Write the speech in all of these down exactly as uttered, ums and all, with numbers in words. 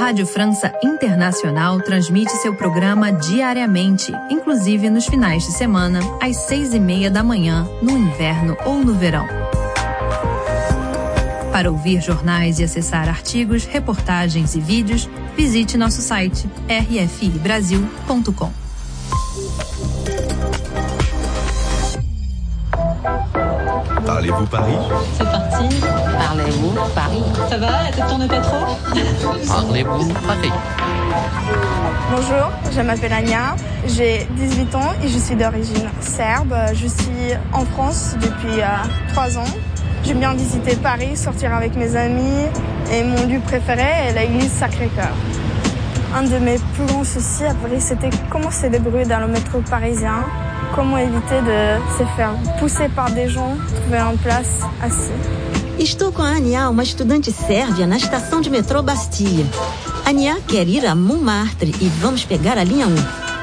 Rádio França Internacional transmite seu programa diariamente, inclusive nos finais de semana, às seis e meia da manhã, no inverno ou no verão. Para ouvir jornais e acessar artigos, reportagens e vídeos, visite nosso site r f i brasil ponto com. Parlez-vous Paris? C'est parti. Parlez-vous Paris? Ça va? La tête tourne pas trop? Parlez-vous Paris? Bonjour, je m'appelle Anya, j'ai dix-huit ans et je suis d'origine serbe. Je suis en France depuis euh, trois ans. J'aime bien visiter Paris, sortir avec mes amis et mon lieu préféré est l'église Sacré-Cœur. Un de mes plus grands soucis à Paris, c'était comment se débrouiller dans le métro parisien, comment éviter de se faire pousser par des gens, trouver une place assis. Estou com a Ania, uma estudante sérvia, na estação de metrô Bastilha. Ania quer ir a Montmartre e vamos pegar a linha um.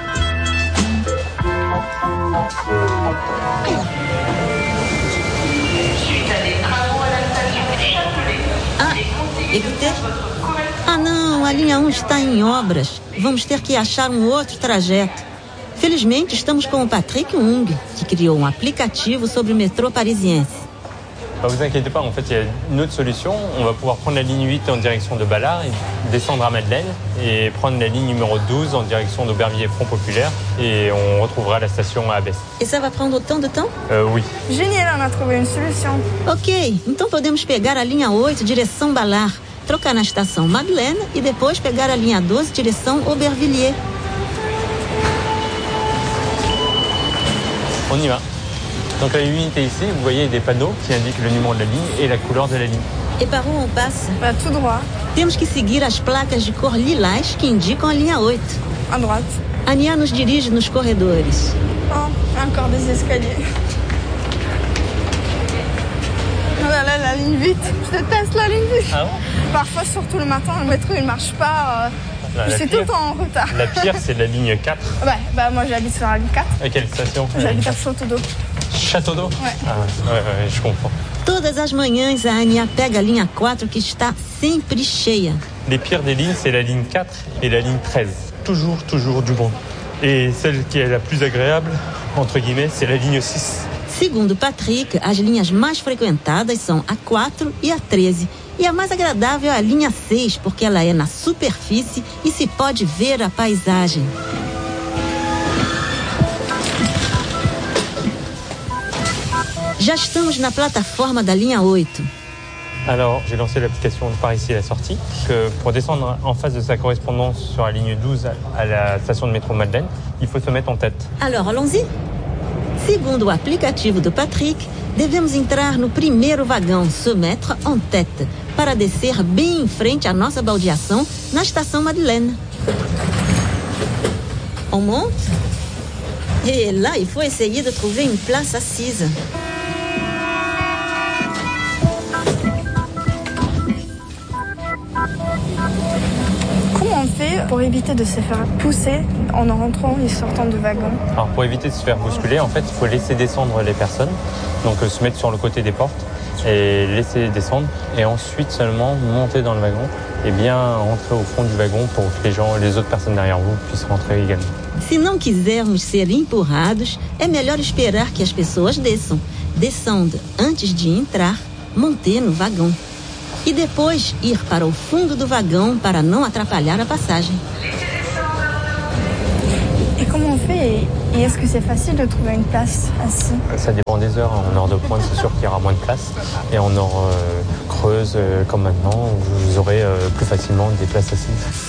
Ah, écoutez. Ah não, a linha um está em obras. Vamos ter que achar um outro trajeto. Felizmente, estamos com o Patrick Ung, que criou um aplicativo sobre o metrô parisiense. Ne vous inquiétez pas, en fait, il y a une autre solution. On va pouvoir prendre la ligne huit en direction de Ballard, et descendre à Madeleine et prendre la ligne numéro douze en direction d'Aubervilliers Front Populaire et on retrouvera la station à Abbesse. E ça va prendre autant de temps? Euh, oui. Génial, on a trouvé une solution. Ok, então podemos pegar a linha oito, direção Ballard, trocar na estação Madeleine e depois pegar a linha doze, direção Aubervilliers. On y va. Donc la unité ici, vous voyez des panneaux qui indiquent le numéro de la ligne et la couleur de la ligne. E para onde on passe? Bah, tout droit. Temos que seguir as placas de cor lilás que indicam a linha oito. À droite. Ania nos dirige nos corredores. Oh, encore des escaliers. Oh là là, la ligne huit. Je déteste la ligne huit. Ah bon? Parfois, surtout le matin, le métro il marche pas. Euh, je suis tout le temps en retard. La pire, c'est la ligne quatre. Ouais, bah moi j'habite sur la ligne quatre. À quelle station? J'habite à Château d'Eau. Château d'Eau? Ouais. Ah, ouais, ouais, je comprends. Todas as manhãs a Ania pega a linha quatro que está sempre cheia. Les pires des lignes, c'est la ligne quatre et la ligne treize. Toujours, toujours du bon. Et celle qui est la plus agréable, entre guillemets, c'est la ligne six. Segundo Patrick, as linhas mais frequentadas são a quatro e a treze. E a mais agradável é a linha seis, porque ela é na superfície e se pode ver a paisagem. Já estamos na plataforma da linha oito. Alors, j'ai lancé l'application par ici la sortie, que pour descendre en face de sa correspondance sur la ligne douze à la station de métro Madeleine, il faut se mettre en tête. Alors, allons-y. Segundo o aplicativo do Patrick, devemos entrar no primeiro vagão, se mettre en tête, para descer bem em frente à nossa baldeação na estação Madeleine. On monte? Et là, il faut essayer de trouver une place assise. Comment on fait pour éviter de se faire pousser en rentrant et sortant du wagon? Alors, pour éviter de se faire bousculer, en fait, il faut laisser descendre les personnes, donc euh, se mettre sur le côté des portes et laisser descendre, et ensuite seulement monter dans le wagon et bien rentrer au fond du wagon pour que les gens, les autres personnes derrière vous puissent rentrer également. Se não quisermos ser empurrados, é melhor esperar que as pessoas desçam. Descendo antes de entrar, monter no vagão. E depois ir para o fundo do vagão para não atrapalhar a passagem. Et comment on fait? Et est-ce que c'est facile de trouver une place assise? Ça dépend des heures. En heure de pointe, c'est sûr qu'il y aura moins de place. Et en heure euh, creuse, euh, comme maintenant, vous aurez euh, plus facilement des places assises.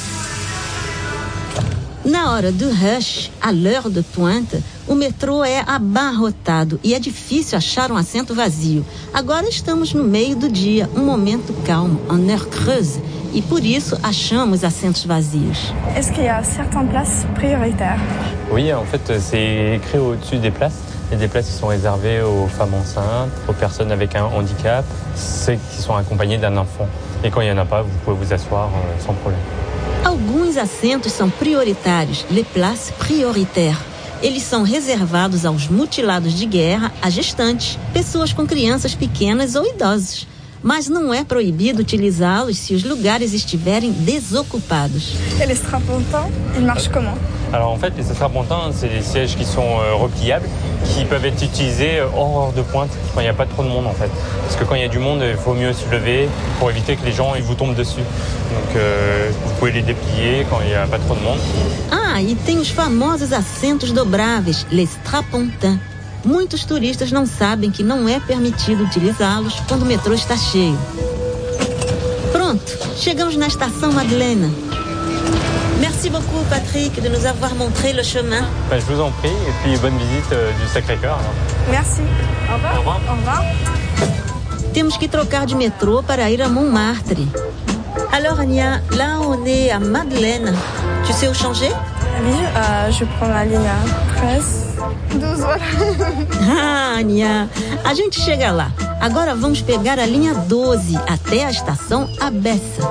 Na hora do rush, à l'heure de pointe, o metrô é abarrotado e é difícil achar um assento vazio. Agora estamos no meio do dia, um momento calmo, en heure creuse, e por isso achamos assentos vazios. Est-ce qu'il y a certaines places prioritaires? Oui, en fait, c'est écrit au-dessus des places. Il y a des places qui sont réservées aux femmes enceintes, aux personnes avec un handicap, ceux qui sont accompagnés d'un enfant. Et quand il n'y en a pas, vous pouvez vous asseoir euh, sans problème. Alguns assentos são prioritários, les places prioritaires. Eles são reservados aos mutilados de guerra, a gestantes, pessoas com crianças pequenas ou idosos. mas não é proibido utilizá-los se os lugares estiverem desocupados. Et les strapontins, ils marchent comment? Alors en fait, les strapontins, c'est des sièges qui sont euh, repliables, qui peuvent être utilisés hors heure de pointe, quand il n'y a pas trop de monde en fait. Parce que quand il y a du monde, il faut mieux se lever pour éviter que les gens ils vous tombent dessus. Donc euh, vous pouvez les déplier quand il n'y a pas trop de monde. Ah, e tem os famosos assentos dobráveis, les strapontins. Muitos turistas não sabem que não é permitido utilizá-los quando o metrô está cheio. Pronto, chegamos na estação Madeleine. Merci beaucoup, Patrick, de nous avoir montré le chemin. Ben, je vous en prie, et puis bonne visite euh, du Sacré-Cœur. Alors. Merci. Au revoir. Au revoir. Au revoir. Temos que trocar de metrô para ir a Montmartre. Alors, Ania, là on est à Madeleine. Tu sais où changer? Oui, euh, je prends la ligne treize. douze, voilà. Ah, Ania, a gente chega lá. Agora vamos pegar a linha doze até a estação Abessa.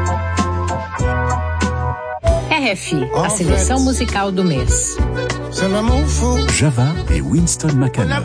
R F I, a seleção musical do mês. Java et Winston McCann.